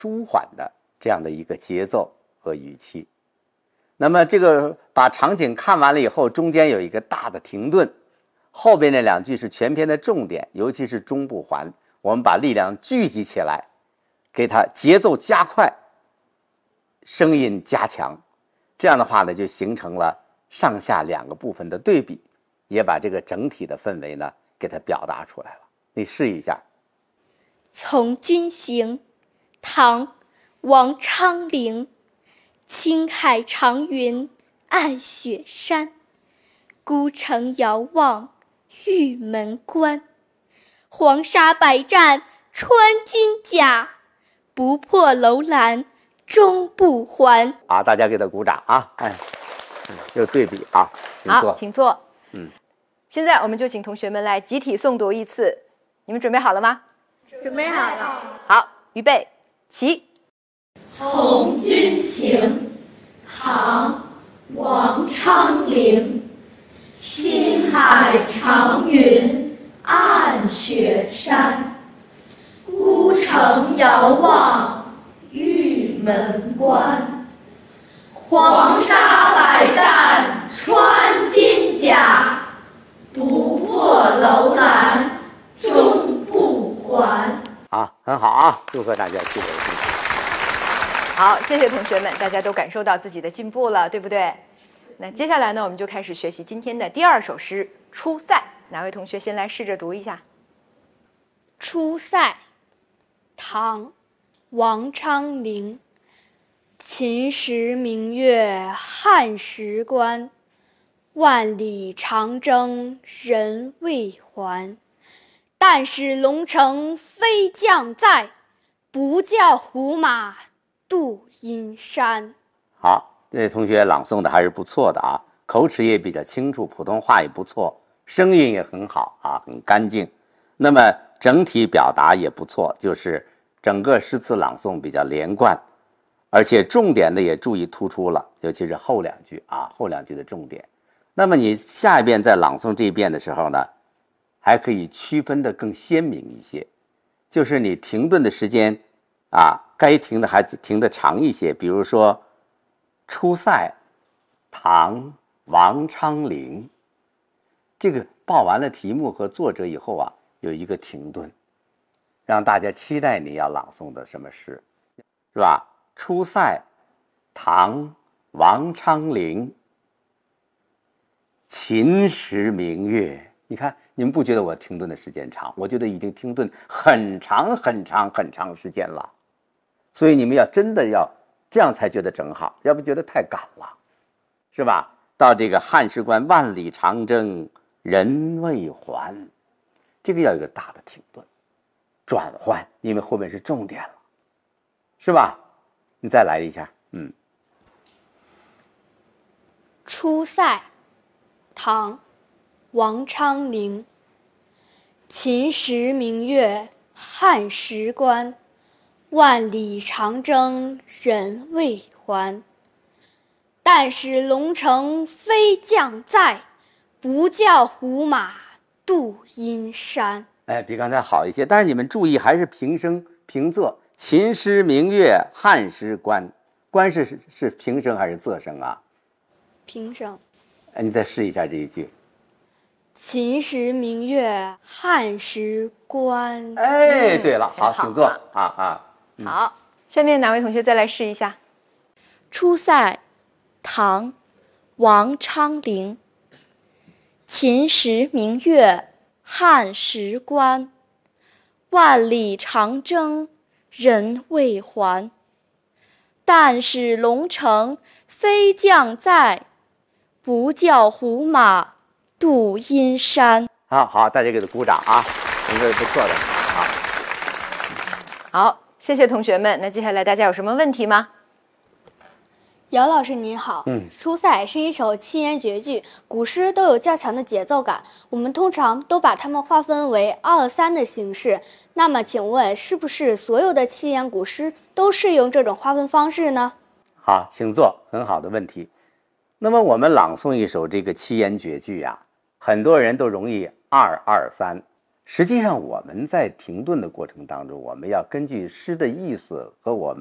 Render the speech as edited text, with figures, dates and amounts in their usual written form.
舒缓的这样的一个节奏和语气。那么这个把场景看完了以后，中间有一个大的停顿，后边那2句是全篇的重点，尤其是中部环，我们把力量聚集起来，给它节奏加快，声音加强，这样的话呢，就形成了上下2个部分的对比，也把这个整体的氛围呢给它表达出来了。你试一下。 从军行，唐·王昌龄。青海长云暗雪山，孤城遥望玉门关。黄沙百战穿金甲，不破楼兰终不还。 好，大家给他鼓掌啊！有对比啊。 好，请坐。现在我们就请同学们来集体诵读一次，你们准备好了吗？ 准备好了。 好，预备，起。 从军行，唐·王昌龄。青海长云暗雪山，孤城遥望玉门关。黄沙百战穿金甲，不破楼兰终不还。 好，很好啊！祝贺大家取得进步。 好，谢谢同学们，大家都感受到自己的进步了，对不对？那接下来呢，我们就开始学习今天的第2首诗《出塞》。哪位同学先来试着读一下？ 出塞，唐·王昌龄。秦时明月汉时关，万里长征人未还。但使龙城飞将在，不教胡马度阴山。 好，这位同学朗诵的还是不错的啊，口齿也比较清楚，普通话也不错，声音也很好啊，很干净。那么整体表达也不错，就是整个诗词朗诵比较连贯，而且重点的也注意突出了，尤其是后2句啊，后2句的重点。那么你下一遍在朗诵这一遍的时候呢，还可以区分的更鲜明一些，就是你停顿的时间啊，该停的还停的长一些。比如说出塞，唐·王昌龄，这个报完了题目和作者以后啊，有一个停顿，让大家期待你要朗诵的什么诗，是吧？出塞，唐·王昌龄。秦时明月，你看你们不觉得我停顿的时间长？我觉得已经停顿很长很长很长时间了，所以你们要真的要这样才觉得正好，要不觉得太赶了，是吧？到这个汉时关，万里长征人未还，这个要有一个大的停顿转换，因为后面是重点了，是吧？你再来一下。 出塞，唐·王昌龄。秦时明月汉时关，万里长征人未还。但使龙城飞将在，不教胡马度阴山。 比刚才好一些，但是你们注意还是平声平仄。秦时明月汉时关，关是平声还是仄声啊？ 平声。 你再试一下这一句。 秦时明月汉时关。 对了，好，请坐好，下面哪位同学再来试一下？ 出塞，唐·王昌龄。秦时明月汉时关，万里长征人未还。但使龙城飞将在，不教胡马度阴山。 好，大家给他鼓掌啊，这是不错的啊。 好，谢谢同学们。那接下来大家有什么问题吗？ 姚老师您好，出塞是一首七言绝句，古诗都有较强的节奏感，我们通常都把它们划分为2-3的形式。那么请问，是不是所有的七言古诗都适用这种划分方式呢？ 好，请坐，很好的问题。那么我们朗诵一首这个七言绝句啊，很多人都容易2-2-3， 实际上我们在停顿的过程当中，我们要根据诗的意思和我们